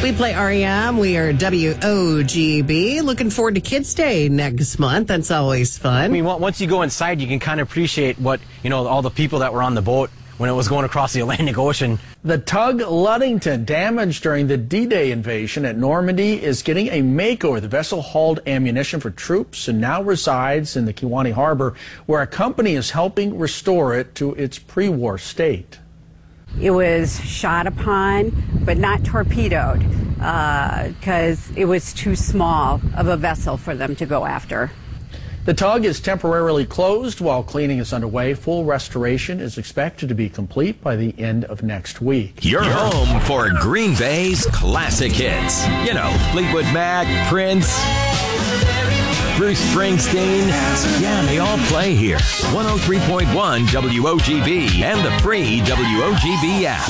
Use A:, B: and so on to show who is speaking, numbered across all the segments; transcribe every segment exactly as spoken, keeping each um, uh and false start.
A: We play R E M. We are W O G B. Looking forward to Kids Day next month. That's always fun.
B: I mean, once you go inside, you can kind of appreciate what, you know, all the people that were on the boat when it was going across the Atlantic Ocean.
C: The tug Ludington, damaged during the D-Day invasion at Normandy, is getting a makeover. The vessel hauled ammunition for troops and now resides in the Kewaunee Harbor, where a company is helping restore it to its pre-war state.
D: It was shot upon, but not torpedoed, because uh, it was too small of a vessel for them to go after.
C: The tug is temporarily closed while cleaning is underway. Full restoration is expected to be complete by the end of next week.
E: You're home for Green Bay's classic hits. You know, Fleetwood Mac, Prince, Bruce Springsteen. Yeah, they all play here. one oh three point one W O G B and the free W O G B app.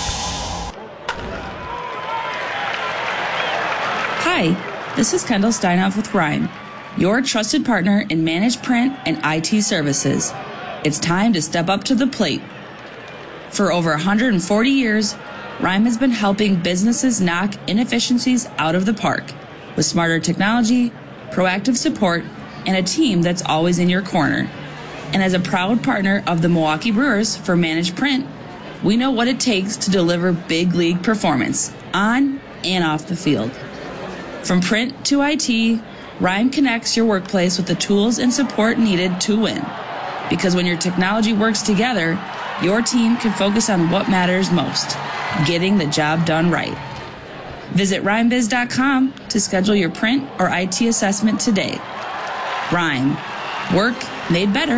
F: Hi, this is Kendall Steinhoff with Rhyme, your trusted partner in managed print and I T services. It's time to step up to the plate. For over one hundred forty years, Rhyme has been helping businesses knock inefficiencies out of the park with smarter technology, proactive support, and a team that's always in your corner. And as a proud partner of the Milwaukee Brewers for managed print, we know what it takes to deliver big league performance on and off the field. From print to I T, Rhyme connects your workplace with the tools and support needed to win. Because when your technology works together, your team can focus on what matters most, getting the job done right. Visit rhyme biz dot com to schedule your print or I T assessment today. Rhyme. Work made better.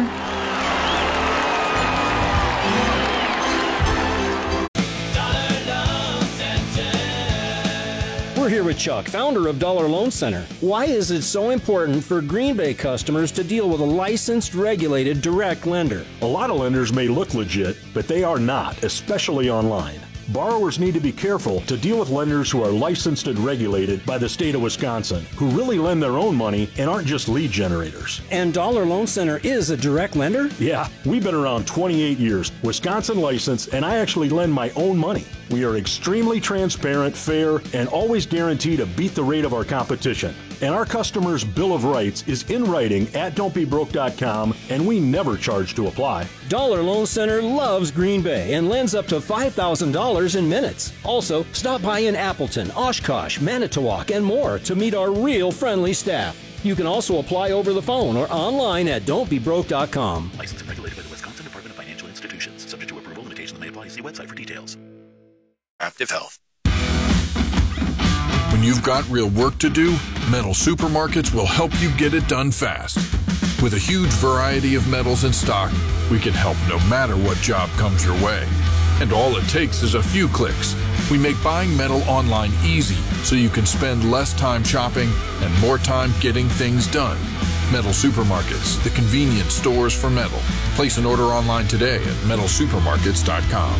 G: We're here with Chuck, founder of Dollar Loan Center. Why is it so important for Green Bay customers to deal with a licensed, regulated, direct lender?
H: A lot of lenders may look legit, but they are not, especially online. Borrowers need to be careful to deal with lenders who are licensed and regulated by the state of Wisconsin, who really lend their own money and aren't just lead generators.
G: And Dollar Loan Center is a direct lender?
H: Yeah, we've been around twenty-eight years, Wisconsin licensed, and I actually lend my own money. We are extremely transparent, fair, and always guarantee to beat the rate of our competition. And our customers' Bill of Rights is in writing at don't be broke dot com, and we never charge to apply.
G: Dollar Loan Center loves Green Bay and lends up to five thousand dollars in minutes. Also, stop by in Appleton, Oshkosh, Manitowoc, and more to meet our real friendly staff. You can also apply over the phone or online at don't be broke dot com.
I: Licensed and regulated by the Wisconsin Department of Financial Institutions. Subject to approval, limitations may apply. See website for details. Active Health.
J: When you've got real work to do, Metal Supermarkets will help you get it done fast. With a huge variety of metals in stock, we can help no matter what job comes your way. And all it takes is a few clicks. We make buying metal online easy so you can spend less time shopping and more time getting things done. Metal Supermarkets, the convenient stores for metal. Place an order online today at metal supermarkets dot com.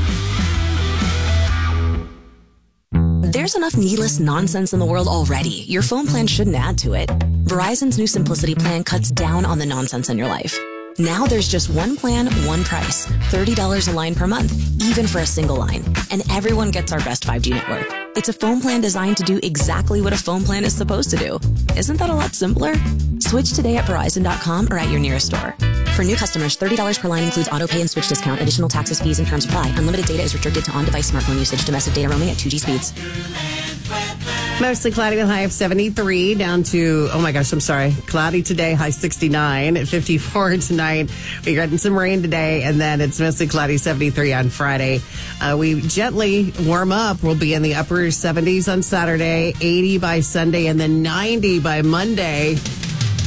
K: There's enough needless nonsense in the world already. Your phone plan shouldn't add to it. Verizon's new Simplicity plan cuts down on the nonsense in your life. Now there's just one plan, one price. thirty dollars a line per month, even for a single line. And everyone gets our best five G network. It's a phone plan designed to do exactly what a phone plan is supposed to do. Isn't that a lot simpler? Switch today at verizon dot com or at your nearest store. For new customers, thirty dollars per line includes auto pay and switch discount. Additional taxes, fees, and terms apply. Unlimited data is restricted to on-device smartphone usage. Domestic data roaming at two G speeds.
A: Mostly cloudy with a high of seventy-three down to, oh my gosh, I'm sorry, cloudy today, high sixty-nine, at fifty-four tonight. We're getting some rain today, and then it's mostly cloudy, seventy-three on Friday. Uh, we gently warm up. We'll be in the upper seventies on Saturday, eighty by Sunday, and then ninety by Monday.